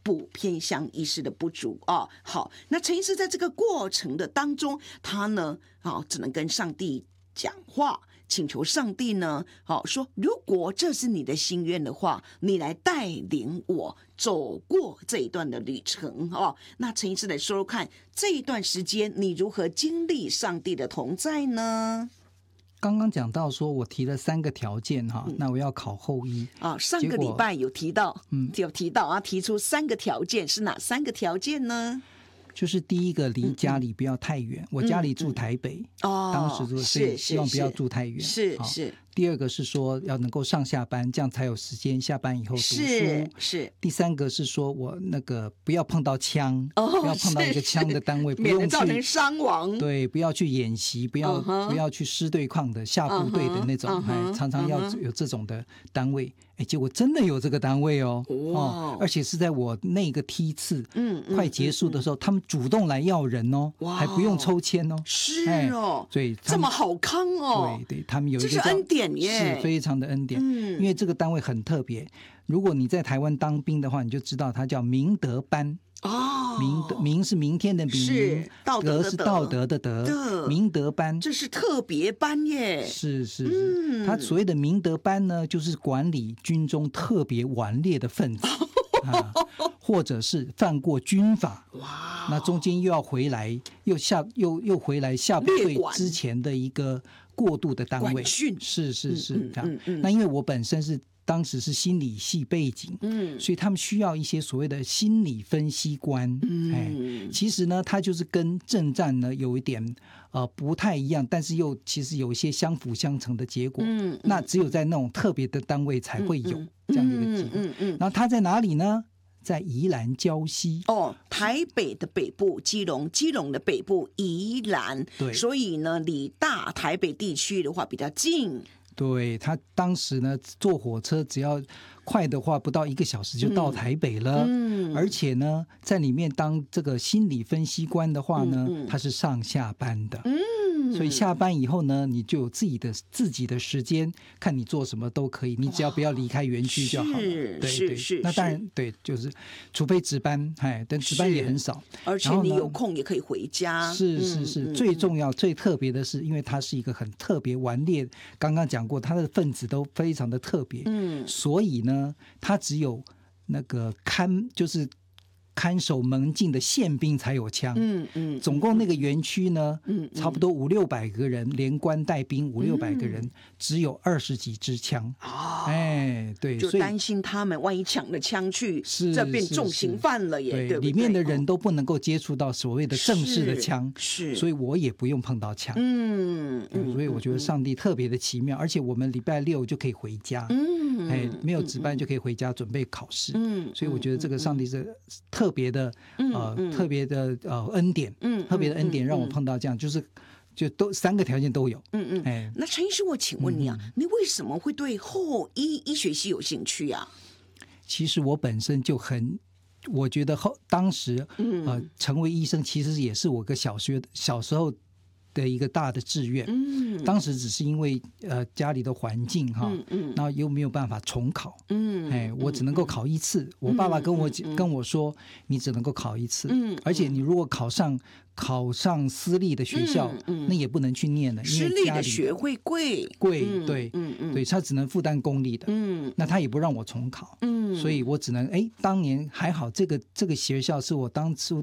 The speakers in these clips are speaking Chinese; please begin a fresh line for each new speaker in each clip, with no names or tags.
补偏乡医师的不足啊。好，那陈医师在这个过程的当中，他呢，只能跟上帝讲话，请求上帝呢，说如果这是你的心愿的话，你来带领我走过这一段的旅程哦。那陈医师来说说看，这一段时间你如何经历上帝的同在呢？
刚刚讲到说我提了3个条件哈，那我要考后医
上个礼拜有提到，提出3个条件，是哪3个条件呢？
就是第一个，离家里不要太远。我家里住台北，当时就所以希望不要住太远。
是。
第二个是说要能够上下班，这样才有时间下班以后读书。
是。
第3个是说我那个不要碰到枪，不要碰到一个枪的单位，不用去
免得造成伤亡。
对，不要去演习，不要去师对抗的下部队的那种，常常要有这种的单位。结果真的有这个单位而且是在我那个梯次快结束的时候，他们主动来要人还不用抽签
是
所以
这么好康
对，他们有一个
这是恩典耶，
是非常的恩典。因为这个单位很特别，如果你在台湾当兵的话，你就知道它叫明德班。明是明天的明，德是道德的德，明德班，
这是特别班耶。
是。他所谓的明德班呢，就是管理军中特别顽劣的分子或者是犯过军法，那中间又要回来，又回来下部队之前的一个过渡的单位。是。那因为我本身是当时是心理系背景，所以他们需要一些所谓的心理分析官。其实呢，它就是跟政战呢有一点不太一样，但是又其实有一些相辅相成的结果。那只有在那种特别的单位才会有这样一个机会。然后它在哪里呢？在宜兰礁溪。
台北的北部基隆的北部宜兰，对，所以呢离大台北地区的话比较近。
对，他当时呢坐火车只要快的话不到1个小时就到台北了。而且呢在里面当这个心理分析官的话呢，他是上下班的。所以下班以后呢，你就有自己的时间，看你做什么都可以，你只要不要离开园区就好了。
是。
那当然对，就是除非值班，但值班也很少。
而且你有空也可以回家。
是。最重要最特别的是，因为它是一个很特别顽劣，刚刚讲过，它的分子都非常的特别。所以呢，它只有那个看守门禁的宪兵才有枪。总共那个园区呢，差不多500-600个人，连官带兵500-600个人，只有20几支枪。对，
就担心他们万一抢了枪去，这变重刑犯了耶，对不对？
里面的人都不能够接触到所谓的正式的枪，所以我也不用碰到枪。所以我觉得上帝特别的奇妙，而且我们礼拜6就可以回家。没有值班就可以回家准备考试。所以我觉得这个上帝是特别的恩典，特别的恩典让我碰到这样，就都3个条件都有。
那陈医师，我请问你你为什么会对后医学系有兴趣啊？
其实我本身就我觉得当时成为医生其实也是我个小时候的一个大的志愿。当时只是因为家里的环境然后又没有办法重考。我只能够考1次。我爸爸跟我说，你只能够考1次。而且你如果考上私立的学校，那也不能去念了，因为
私立的学费贵。
对，他只能负担公立的。那他也不让我重考。所以我只能当年还好，这个学校是我当初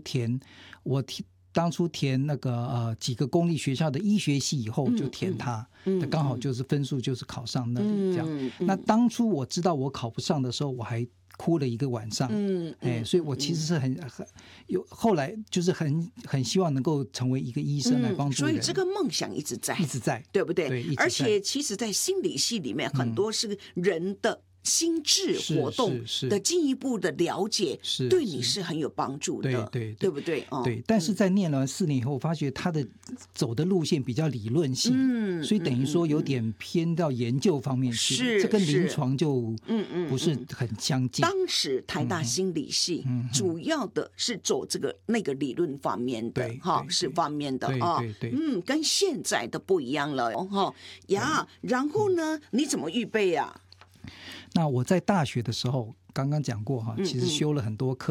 填那个几个公立学校的医学系以后就填它，刚好就是分数就是考上那里这样。那当初我知道我考不上的时候，我还哭了1个晚上。所以我其实是后来就是很希望能够成为一个医生来帮助人。
所以这个梦想一直在，对不对？
对，
而且其实在心理系里面很多是人的心智活动的进一步的了解，对你是很有帮助的。对不对？
对。但是在念完4年以后，我发觉他的走的路线比较理论性，所以等于说有点偏到研究方面去，这跟临床就不是很相近。
当时台大心理系主要的是走那个理论方面的，是方面的
对，
跟现在的不一样了然后呢，你怎么预备啊？
那我在大学的时候刚刚讲过其实修了很多课。